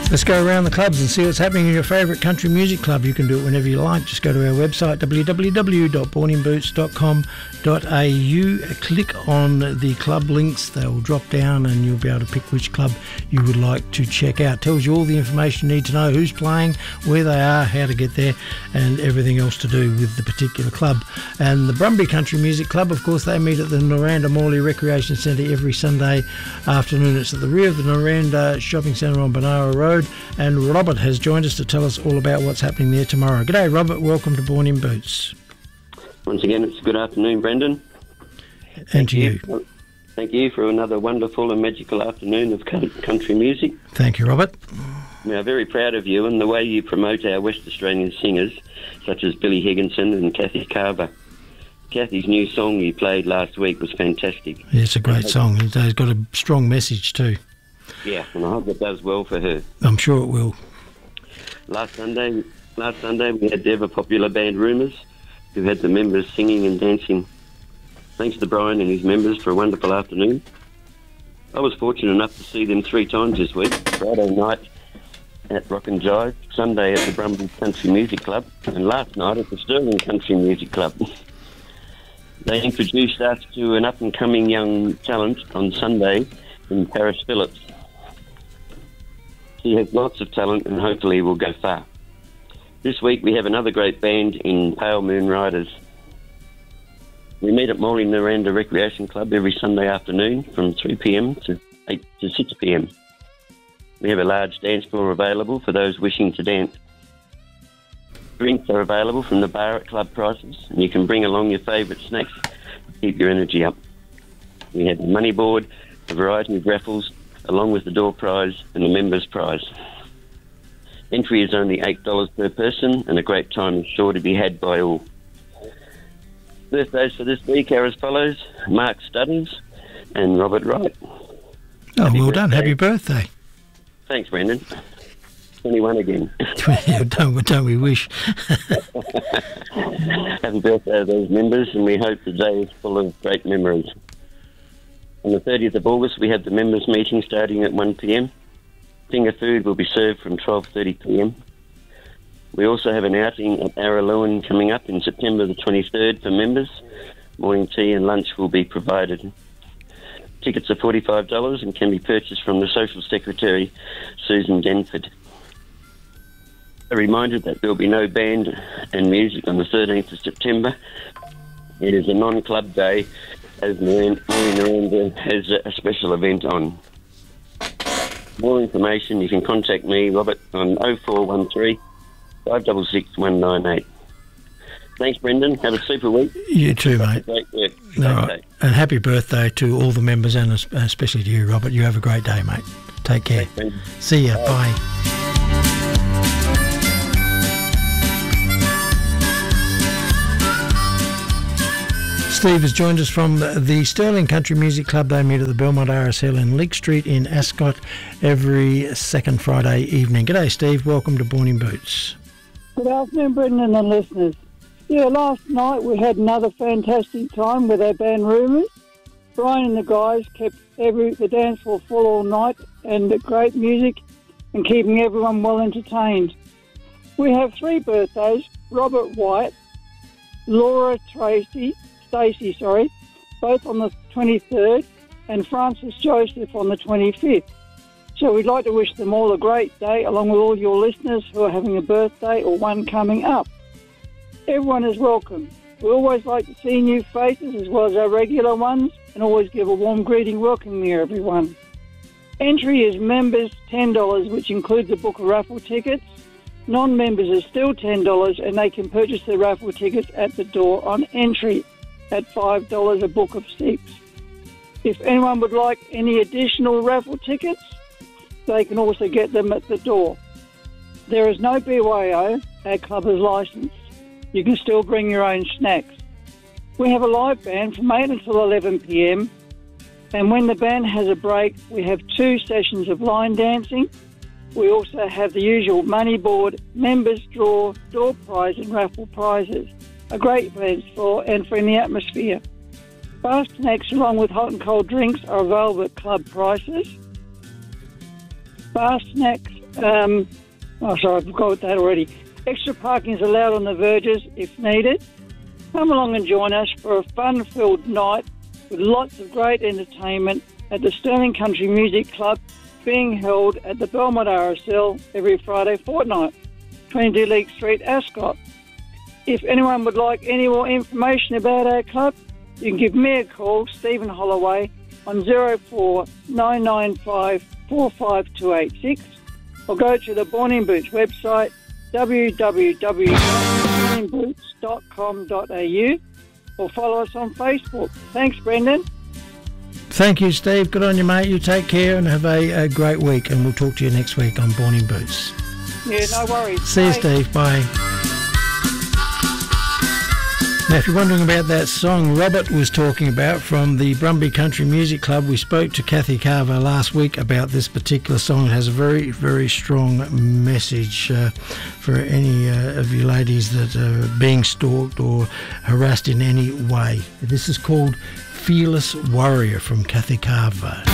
Let's go around the clubs and see what's happening in your favourite country music club. You can do it whenever you like. Just go to our website, www.borninboots.com.au. Click on the club links. They will drop down and you'll be able to pick which club you would like to check out. Tells you all the information you need to know, who's playing, where they are, how to get there, and everything else to do with the particular club. And the Brumby Country Music Club, of course, they meet at the Noranda Morley Recreation Centre every Sunday afternoon. It's at the rear of the Noranda Shopping Centre on Banara Road. And Robert has joined us to tell us all about what's happening there tomorrow. G'day, Robert. Welcome to Born in Boots. Once again, it's a good afternoon, Brendan. And to you. Thank you for another wonderful and magical afternoon of country music. Thank you, Robert. We are very proud of you and the way you promote our West Australian singers, such as Billy Higginson and Kathy Carver. Kathy's new song you played last week was fantastic. Yeah, it's a great song. It's got a strong message too. Yeah, and I hope it does well for her. I'm sure it will. Last Sunday we had the ever-popular band Rumours, who had the members singing and dancing. Thanks to Brian and his members for a wonderful afternoon. I was fortunate enough to see them 3 times this week. Friday night at Rock and Jive, Sunday at the Brumby Country Music Club, and last night at the Stirling Country Music Club. They introduced us to an up-and-coming young talent on Sunday in Paris Phillips. He has lots of talent and hopefully will go far. This week we have another great band in Pale Moon Riders. We meet at Morley Noranda Recreation Club every Sunday afternoon from 3 p.m. to 8 to 6 p.m. We have a large dance floor available for those wishing to dance. Drinks are available from the bar at club prices, and you can bring along your favourite snacks to keep your energy up. We have a money board, a variety of raffles, along with the door prize and the members prize. Entry is only $8 per person, and a great time is sure to be had by all. Birthdays for this week are as follows: Mark Studdens and Robert Wright. Oh, well done. Happy birthday. Thanks, Brendan. 21 again. don't we wish. Happy birthday to those members, and we hope the day is full of great memories. On the 30th of August, we have the members' meeting starting at 1 p.m. Finger food will be served from 12:30 p.m. We also have an outing at Araluen coming up in September the 23rd for members. Morning tea and lunch will be provided. Tickets are $45 and can be purchased from the Social Secretary, Susan Denford. A reminder that there will be no band and music on the 13th of September. It is a non-club day, as Morley Noranda has a special event on. More information, you can contact me, Robert, on 0413 566 198. Thanks, Brendan. Have a super week. You too, mate. Great work. All right. And happy birthday to all the members, and especially to you, Robert. You have a great day, mate. Take care. Thanks, see ya. Bye. Steve has joined us from the Stirling Country Music Club. They meet at the Belmont RSL in Leek Street in Ascot every second Friday evening. G'day, Steve. Welcome to Born in Boots. Good afternoon, Brendan and listeners. Yeah, last night we had another fantastic time with our band Rumours. Brian and the guys kept the dance floor full all night, and great music and keeping everyone well entertained. We have 3 birthdays: Robert White, Laura Stacey, both on the 23rd, and Francis Joseph on the 25th. So we'd like to wish them all a great day, along with all your listeners who are having a birthday or one coming up. Everyone is welcome. We always like to see new faces as well as our regular ones, and always give a warm greeting welcoming everyone. Entry is members $10, which includes a book of raffle tickets. Non-members are still $10, and they can purchase the raffle tickets at the door on entry at $5 a book of 6. If anyone would like any additional raffle tickets, they can also get them at the door. There is no BYO. Our club is licensed. You can still bring your own snacks. We have a live band from 8 until 11 p.m. And when the band has a break, we have 2 sessions of line dancing. We also have the usual money board, members draw, door prize and raffle prizes. A great dance floor and friendly atmosphere. Bar snacks along with hot and cold drinks are available at club prices. Bar snacks Sorry, I forgot that already. Extra parking is allowed on the verges if needed. Come along and join us for a fun-filled night with lots of great entertainment at the Stirling Country Music Club, being held at the Belmont RSL every Friday fortnight, 22 Leake Street, Ascot. If anyone would like any more information about our club, you can give me a call, Stephen Holloway, on 04 995 45286, or go to the Born in Boots website, www.borninboots.com.au, or follow us on Facebook. Thanks, Brendan. Thank you, Steve. Good on you, mate. You take care and have a great week, and we'll talk to you next week on Born in Boots. Yeah, no worries. See you, Steve. Bye. Now, if you're wondering about that song Robert was talking about from the Brumby Country Music Club, we spoke to Kathy Carver last week about this particular song. It has a very, very strong message for any of you ladies that are being stalked or harassed in any way. This is called Fearless Warrior from Kathy Carver.